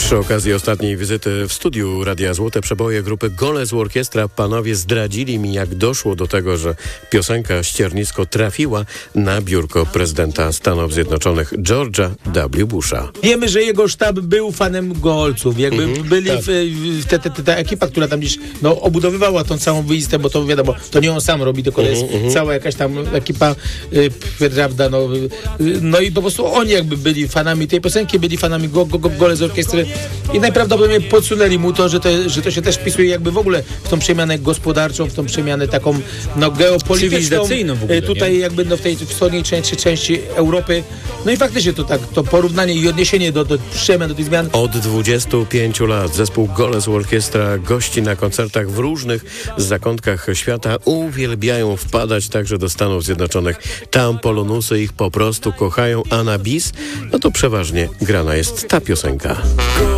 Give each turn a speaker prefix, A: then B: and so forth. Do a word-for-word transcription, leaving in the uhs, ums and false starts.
A: Przy okazji ostatniej wizyty w studiu Radia Złote Przeboje grupy Goles Orkiestra panowie zdradzili mi, jak doszło do tego, że piosenka Ściernisko trafiła na biurko prezydenta Stanów Zjednoczonych George'a W. Busha.
B: Wiemy, że jego sztab był fanem Golców. Jakby
A: Mhm,
B: byli
A: tak.
B: w, w te, te, te, ta ekipa, która tam gdzieś no, obudowywała tą całą wyjistę, bo to wiadomo, to nie on sam robi, tylko to jest cała jakaś tam ekipa, y, prawda, no, y, no i po prostu oni jakby byli fanami tej piosenki, byli fanami go, go, go, Goles Orkiestry i najprawdopodobniej podsunęli mu to, że to, że to się też wpisuje jakby w ogóle w tą przemianę gospodarczą, w tą przemianę taką no, geopolityczną.
C: Cywilizacyjną w ogóle,
B: Y, Tutaj
C: nie?
B: jakby no, w tej wschodniej części, części Europy. No i faktycznie to tak, to porównanie i odniesienie do, do przemian, do tych zmian.
A: Od dwudziestu pięciu lat zespół Goles Orkiestra gości na koncertach w różnych zakątkach świata. Uwielbiają wpadać także do Stanów Zjednoczonych. Tam polonusy ich po prostu kochają, a na bis, no to przeważnie grana jest ta piosenka.